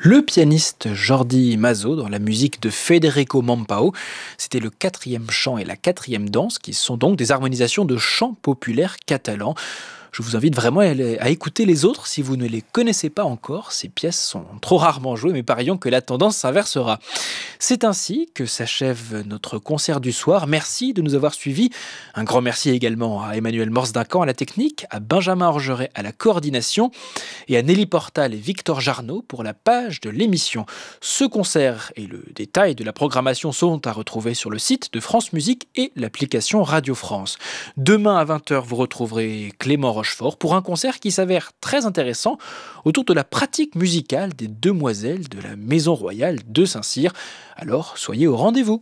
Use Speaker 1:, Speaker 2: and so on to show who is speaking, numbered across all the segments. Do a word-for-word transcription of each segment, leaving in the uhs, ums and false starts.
Speaker 1: Le pianiste Jordi Masó dans la musique de Federico Mompao. C'était le quatrième chant et la quatrième danse qui sont donc des harmonisations de chants populaires catalans. Je vous invite vraiment à, les- à écouter les autres si vous ne les connaissez pas encore. Ces pièces sont trop rarement jouées, mais parions que la tendance s'inversera. C'est ainsi que s'achève notre concert du soir. Merci de nous avoir suivis. Un grand merci également à Emmanuel Morse-Duncan à la technique, à Benjamin Orgeret à la coordination et à Nelly Portal et Victor Jarnot pour la page de l'émission. Ce concert et le détail de la programmation sont à retrouver sur le site de France Musique et l'application Radio France. Demain à vingt heures, vous retrouverez Clément Rochefort pour un concert qui s'avère très intéressant autour de la pratique musicale des demoiselles de la Maison Royale de Saint-Cyr. Alors, soyez au rendez-vous.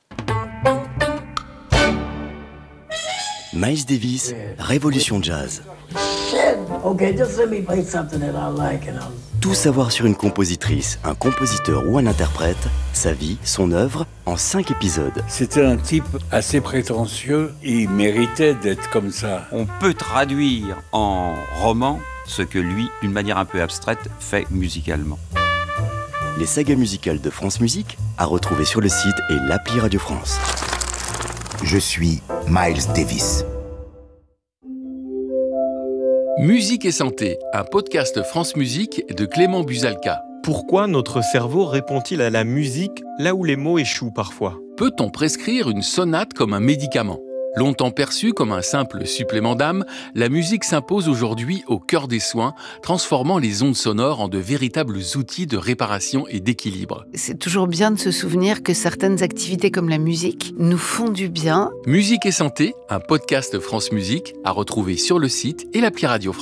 Speaker 2: Miles Davis, Révolution Jazz.
Speaker 3: Okay, just let me play something that I like and I'll...
Speaker 2: Tout savoir sur une compositrice, un compositeur ou un interprète, sa vie, son œuvre, en cinq épisodes.
Speaker 4: C'était un type assez prétentieux, il méritait d'être comme ça.
Speaker 5: On peut traduire en roman ce que lui, d'une manière un peu abstraite, fait musicalement.
Speaker 2: Les sagas musicales de France Musique, à retrouver sur le site et l'appli Radio France.
Speaker 6: Je suis Miles Davis.
Speaker 7: Musique et santé, un podcast France Musique de Clément Buzalka.
Speaker 8: Pourquoi notre cerveau répond-il à la musique là où les mots échouent parfois ?
Speaker 7: Peut-on prescrire une sonate comme un médicament ? Longtemps perçue comme un simple supplément d'âme, la musique s'impose aujourd'hui au cœur des soins, transformant les ondes sonores en de véritables outils de réparation et d'équilibre.
Speaker 9: C'est toujours bien de se souvenir que certaines activités comme la musique nous font du bien.
Speaker 7: Musique et santé, un podcast France Musique à retrouver sur le site et l'appli Radio France.